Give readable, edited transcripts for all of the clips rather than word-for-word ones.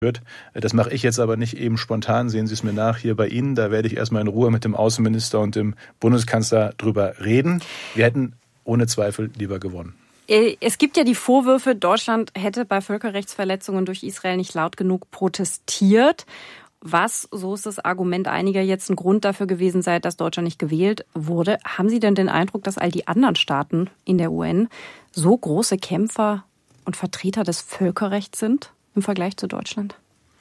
wird. Das mache ich jetzt aber nicht eben spontan, sehen Sie es mir nach, hier bei Ihnen. Da werde ich erstmal in Ruhe mit dem Außenminister und dem Bundeskanzler drüber reden. Wir hätten ohne Zweifel lieber gewonnen. Es gibt ja die Vorwürfe, Deutschland hätte bei Völkerrechtsverletzungen durch Israel nicht laut genug protestiert. Was, so ist das Argument einiger, jetzt ein Grund dafür gewesen sei, dass Deutschland nicht gewählt wurde. Haben Sie denn den Eindruck, dass all die anderen Staaten in der UN so große Kämpfer und Vertreter des Völkerrechts sind im Vergleich zu Deutschland?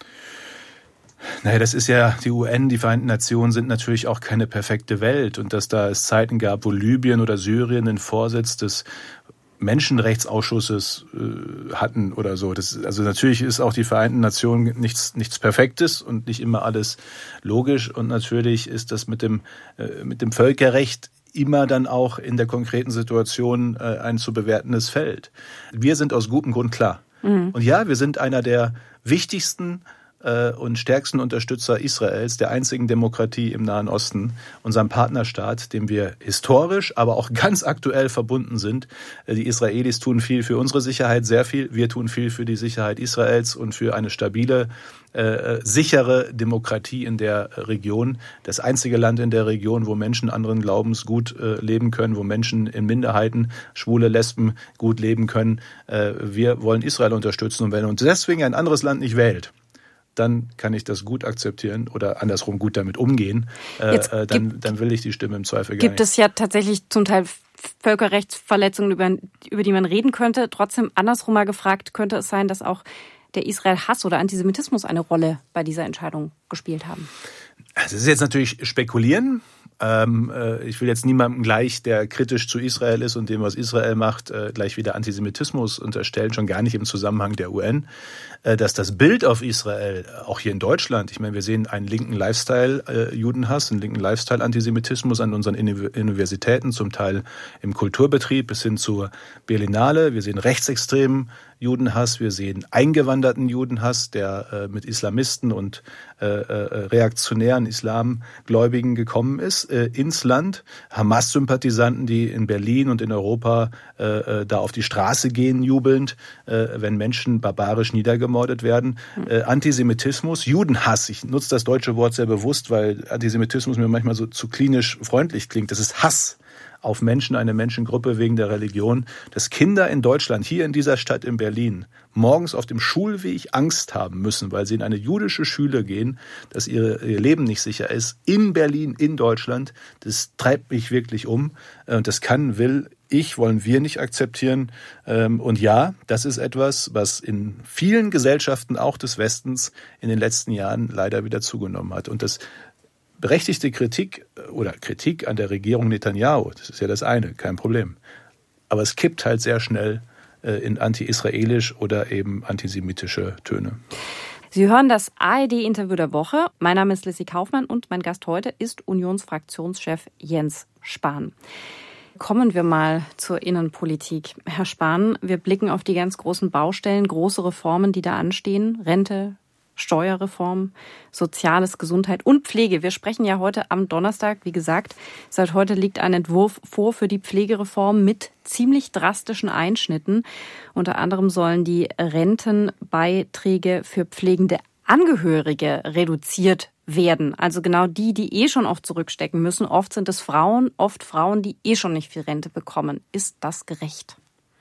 Naja, das ist ja die UN, die Vereinten Nationen sind natürlich auch keine perfekte Welt. Und dass da es Zeiten gab, wo Libyen oder Syrien den Vorsitz des Menschenrechtsausschusses hatten oder so. Also natürlich ist auch die Vereinten Nationen nichts Perfektes und nicht immer alles logisch. Und natürlich ist das mit dem Völkerrecht immer dann auch in der konkreten Situation ein zu bewertendes Feld. Wir sind aus gutem Grund klar. Mhm. Und ja, wir sind einer der wichtigsten und stärksten Unterstützer Israels, der einzigen Demokratie im Nahen Osten, unserem Partnerstaat, dem wir historisch, aber auch ganz aktuell verbunden sind. Die Israelis tun viel für unsere Sicherheit, sehr viel. Wir tun viel für die Sicherheit Israels und für eine stabile, sichere Demokratie in der Region. Das einzige Land in der Region, wo Menschen anderen Glaubens gut leben können, wo Menschen in Minderheiten, Schwule, Lesben gut leben können. Wir wollen Israel unterstützen. Und wenn uns deswegen ein anderes Land nicht wählt, dann kann ich das gut akzeptieren oder andersrum gut damit umgehen. Dann will ich die Stimme im Zweifel gar nicht. Gibt es ja tatsächlich zum Teil Völkerrechtsverletzungen, über die man reden könnte. Trotzdem andersrum mal gefragt, könnte es sein, dass auch der Israel-Hass oder Antisemitismus eine Rolle bei dieser Entscheidung gespielt haben? Das ist jetzt natürlich Spekulieren. Ich will jetzt niemandem gleich, der kritisch zu Israel ist und dem, was Israel macht, gleich wieder Antisemitismus unterstellen, schon gar nicht im Zusammenhang der UN. Dass das Bild auf Israel, auch hier in Deutschland, ich meine, wir sehen einen linken Lifestyle-Judenhass, einen linken Lifestyle-Antisemitismus an unseren Universitäten, zum Teil im Kulturbetrieb bis hin zur Berlinale. Wir sehen rechtsextremen Judenhass, wir sehen eingewanderten Judenhass, der mit Islamisten und reaktionären Islamgläubigen gekommen ist ins Land. Hamas-Sympathisanten, die in Berlin und in Europa da auf die Straße gehen, jubelnd, wenn Menschen barbarisch niedergemordet werden. Antisemitismus, Judenhass, ich nutze das deutsche Wort sehr bewusst, weil Antisemitismus mir manchmal so zu klinisch freundlich klingt. Das ist Hass auf Menschen, eine Menschengruppe wegen der Religion, dass Kinder in Deutschland, hier in dieser Stadt in Berlin, morgens auf dem Schulweg Angst haben müssen, weil sie in eine jüdische Schule gehen, dass ihr Leben nicht sicher ist, in Berlin, in Deutschland, das treibt mich wirklich um. Und das wollen wir nicht akzeptieren. Und ja, das ist etwas, was in vielen Gesellschaften, auch des Westens, in den letzten Jahren leider wieder zugenommen hat. Und das berechtigte Kritik an der Regierung Netanyahu, das ist ja das eine, kein Problem. Aber es kippt halt sehr schnell in anti-israelisch oder eben antisemitische Töne. Sie hören das ARD-Interview der Woche. Mein Name ist Lissy Kaufmann und mein Gast heute ist Unionsfraktionschef Jens Spahn. Kommen wir mal zur Innenpolitik. Herr Spahn, wir blicken auf die ganz großen Baustellen, große Reformen, die da anstehen. Rente, Steuerreform, Soziales, Gesundheit und Pflege. Wir sprechen ja heute am Donnerstag. Wie gesagt, seit heute liegt ein Entwurf vor für die Pflegereform mit ziemlich drastischen Einschnitten. Unter anderem sollen die Rentenbeiträge für pflegende Angehörige reduziert werden. Also genau die schon oft zurückstecken müssen. Oft sind es Frauen, die schon nicht viel Rente bekommen. Ist das gerecht?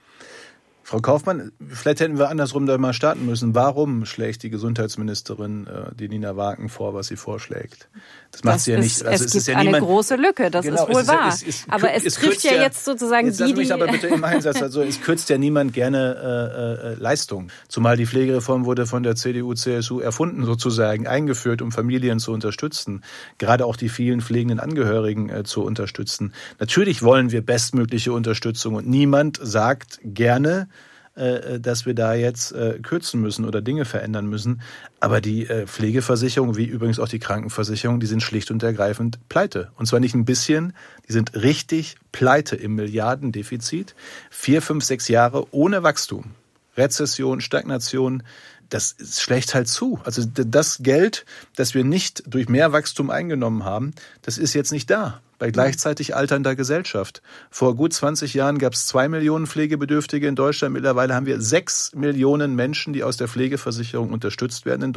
Frau Kaufmann, vielleicht hätten wir andersrum da mal starten müssen. Warum schlägt die Gesundheitsministerin, die Nina Wagen, vor, was sie vorschlägt? Das macht sie ja nicht. Also es gibt ja eine große Lücke, das ist wohl wahr. Aber es trifft ja jetzt sozusagen jetzt lass mich aber bitte im Einsatz. Also es kürzt ja niemand gerne Leistung. Zumal die Pflegereform wurde von der CDU, CSU erfunden sozusagen, eingeführt, um Familien zu unterstützen. Gerade auch die vielen pflegenden Angehörigen zu unterstützen. Natürlich wollen wir bestmögliche Unterstützung und niemand sagt gerne, dass wir da jetzt kürzen müssen oder Dinge verändern müssen. Aber die Pflegeversicherung, wie übrigens auch die Krankenversicherung, die sind schlicht und ergreifend pleite. Und zwar nicht ein bisschen, die sind richtig pleite im Milliardendefizit. 4, 5, 6 Jahre ohne Wachstum. Rezession, Stagnation, das schlägt halt zu. Also das Geld, das wir nicht durch mehr Wachstum eingenommen haben, das ist jetzt nicht da. Bei gleichzeitig alternder Gesellschaft. Vor gut 20 Jahren gab es 2 Millionen Pflegebedürftige in Deutschland. Mittlerweile haben wir 6 Millionen Menschen, die aus der Pflegeversicherung unterstützt werden in